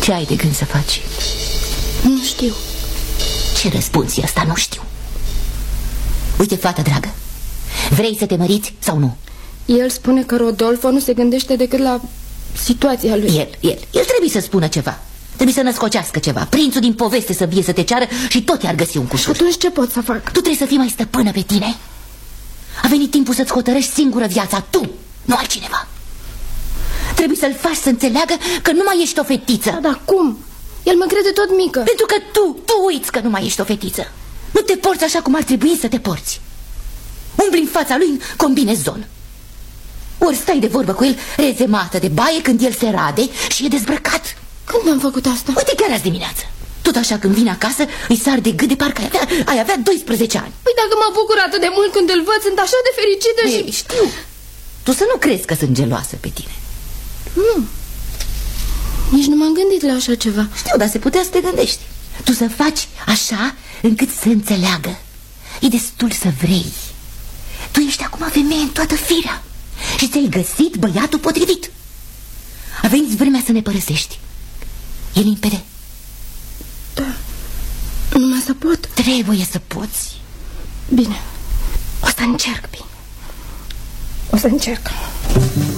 Ce ai de gând să faci? Nu știu. Ce răspuns e ăsta? Nu știu. Uite, fată dragă, vrei să te măriți sau nu? El spune că Rodolfo nu se gândește decât la situația lui. El trebuie să spună ceva. Trebuie să născocească ceva. Prințul din poveste să vie să te ceară și tot i-ar găsi un cușur. Atunci ce pot să fac? Tu trebuie să fii mai stăpână pe tine. A venit timpul să-ți hotărăști singură viața, tu, nu altcineva. Trebuie să-l faci să înțeleagă că nu mai ești o fetiță. Dar cum? El mă crede tot mică. Pentru că tu uiți că nu mai ești o fetiță. Nu te porți așa cum ar trebui să te porți. Umbli în fața lui în combinezon. Ori stai de vorbă cu el rezemată de baie când el se rade și e dezbrăcat. Când mi-am făcut asta? Uite, chiar azi dimineață. Tot așa când vine acasă îi sar de gât de parcă ai avea 12 ani. Păi dacă mă bucur atât de mult când îl văd, sunt așa de fericită. Ei, și... Știu. Tu să nu crezi că sunt geloasă pe tine. Nu. Nici nu m-am gândit la așa ceva. Știu, dar se putea să te gândești. Tu să faci așa încât să înțeleagă. E destul să vrei. Tu ești acum femeie în toată firea și ți-ai găsit băiatul potrivit. A venit vremea să ne părăsești. E limpede? Da. Numai să pot. Trebuie să poți. Bine. O să încerc, bine. O să încerc.